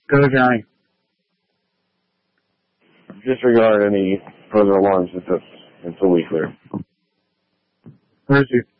Go, Johnny. Disregard any further alarms until we clear. Where is he?